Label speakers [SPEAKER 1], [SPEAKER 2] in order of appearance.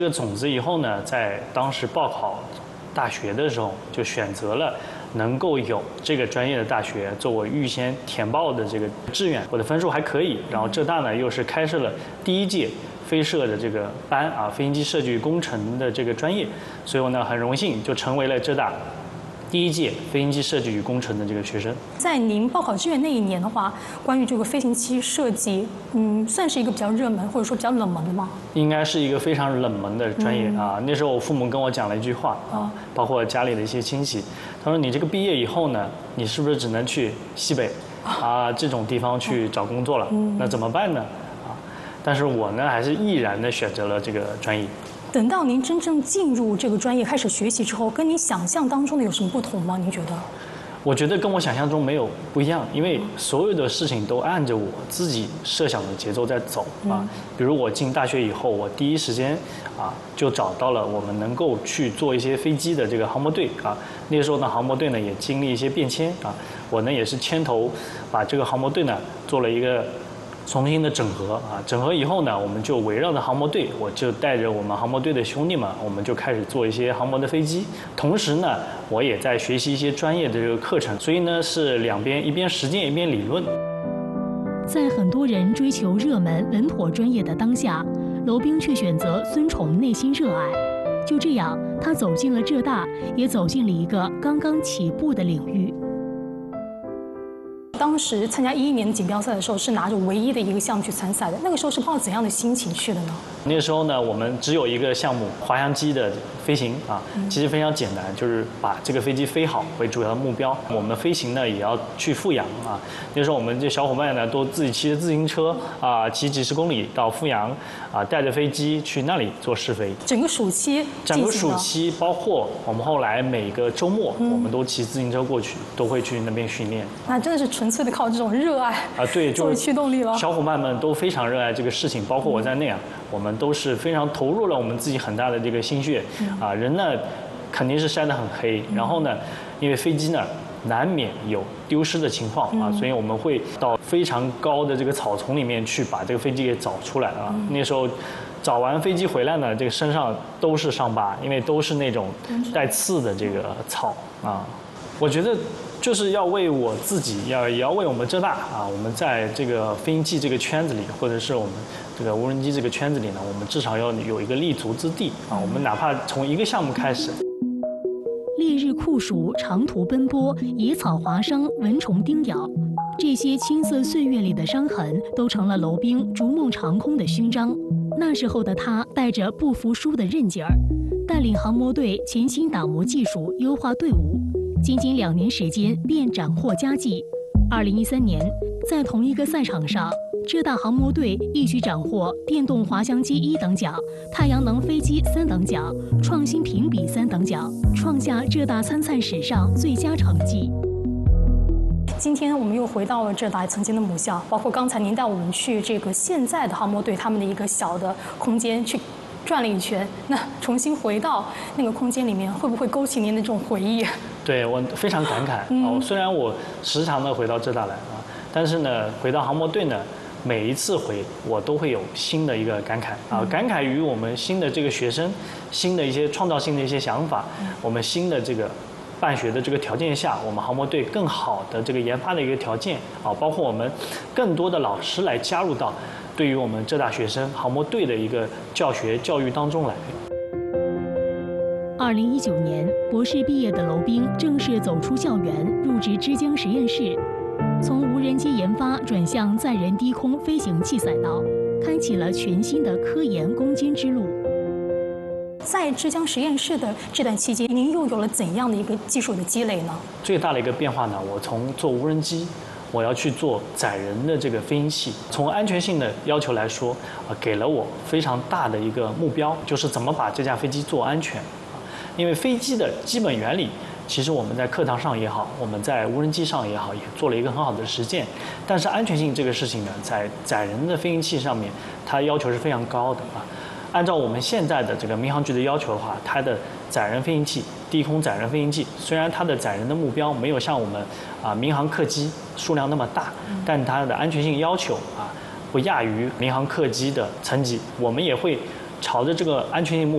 [SPEAKER 1] 这个种子以后呢，在当时报考大学的时候，就选择了能够有这个专业的大学做我预先填报的这个志愿。我的分数还可以，然后浙大呢又是开设了第一届飞设的这个班啊，飞行机设计与工程的这个专业，所以我呢很荣幸就成为了浙大第一届飞行机设计与工程的这个学生。
[SPEAKER 2] 在您报考志愿那一年的话，关于这个飞行机设计，算是一个比较热门或者说比较冷门的吗？
[SPEAKER 1] 应该是一个非常冷门的专业啊。那时候我父母跟我讲了一句话啊，包括家里的一些亲戚，他说你这个毕业以后呢，你是不是只能去西北啊这种地方去找工作了？那怎么办呢？啊，但是我呢还是毅然的选择了这个专业。
[SPEAKER 2] 等到您真正进入这个专业开始学习之后，跟你想象当中的有什么不同吗？您觉得？
[SPEAKER 1] 我觉得跟我想象中没有不一样，因为所有的事情都按着我自己设想的节奏在走啊。比如我进大学以后，我第一时间啊就找到了我们能够去做一些飞机的这个航模队啊。那个时候呢，航模队呢也经历一些变迁啊，我呢也是牵头把这个航模队呢做了一个重新的整合啊，整合以后呢，我们就围绕着航模队，我就带着我们航模队的兄弟们，我们就开始做一些航模的飞机。同时呢，我也在学习一些专业的这个课程，所以呢是两边一边实践一边理论。
[SPEAKER 3] 在很多人追求热门稳妥专业的当下，娄彬却选择遵从内心热爱。就这样，他走进了浙大，也走进了一个刚刚起步的领域。
[SPEAKER 2] 当时参加2011年的锦标赛的时候，是拿着唯一的一个项目去参赛的。那个时候是抱怎样的心情去的呢？
[SPEAKER 1] 那个时候呢，我们只有一个项目，滑翔机的飞行啊，其实非常简单，就是把这个飞机飞好为主要的目标。我们飞行呢也要去富阳啊。那时候我们这小伙伴呢都自己骑着自行车啊，骑几十公里到富阳啊，带着飞机去那里做试飞。
[SPEAKER 2] 整个暑期，
[SPEAKER 1] 包括我们后来每个周末，我们都骑自行车过去，都会去那边训练。
[SPEAKER 2] 那真的是纯粹的靠这种热爱
[SPEAKER 1] 啊，对，
[SPEAKER 2] 作为驱动力了。
[SPEAKER 1] 小伙伴们都非常热爱这个事情，包括我在内啊，我们都是非常投入了我们自己很大的这个心血啊。人呢，肯定是晒得很黑，然后呢，因为飞机呢难免有丢失的情况啊，所以我们会到非常高的这个草丛里面去把这个飞机给找出来啊。那时候找完飞机回来呢，这个身上都是伤疤，因为都是那种带刺的这个草啊。我觉得就是要为我自己，也要为我们浙大啊，我们在这个飞行器这个圈子里，或者是我们这个无人机这个圈子里呢，我们至少要有一个立足之地啊。我们哪怕从一个项目开始。
[SPEAKER 3] 烈日酷暑，长途奔波，野草划伤，蚊虫叮咬，这些青涩岁月里的伤痕，都成了娄彬逐梦长空的勋章。那时候的他带着不服输的韧劲儿，带领航模队潜心打磨技术，优化队伍。仅仅2年时间便斩获佳绩。2013年，在同一个赛场上，浙大航模队一举斩获电动滑翔机1等奖、太阳能飞机3等奖、创新评比3等奖，创下浙大参赛史上最佳成绩。
[SPEAKER 2] 今天我们又回到了浙大曾经的母校，包括刚才您带我们去这个现在的航模队他们的一个小的空间去转了一圈，那重新回到那个空间里面，会不会勾起您的这种回忆？
[SPEAKER 1] 对，我非常感慨啊！虽然我时常的回到浙大来啊，但是呢，回到航模队呢，每一次回我都会有新的一个感慨啊，感慨于我们新的这个学生，新的一些创造性的一些想法，我们新的这个办学的这个条件下，我们航模队更好的这个研发的一个条件啊，包括我们更多的老师来加入到对于我们浙大学生航模队的一个教育当中来。
[SPEAKER 3] 2019年，博士毕业的娄彬正式走出校园，入职之江实验室，从无人机研发转向载人低空飞行器赛道，开启了全新的科研攻坚之路。
[SPEAKER 2] 在之江实验室的这段期间，您又有了怎样的一个技术的积累呢？
[SPEAKER 1] 最大的一个变化呢，我从做无人机，我要去做载人的这个飞行器。从安全性的要求来说，给了我非常大的一个目标，就是怎么把这架飞机做安全。因为飞机的基本原理，其实我们在课堂上也好，我们在无人机上也好，也做了一个很好的实践。但是安全性这个事情呢，在载人的飞行器上面，它要求是非常高的啊。按照我们现在的这个民航局的要求的话，它的载人飞行器、低空载人飞行器，虽然它的载人的目标没有像我们民航客机数量那么大，但它的安全性要求不亚于民航客机的层级。我们也会朝着这个安全性目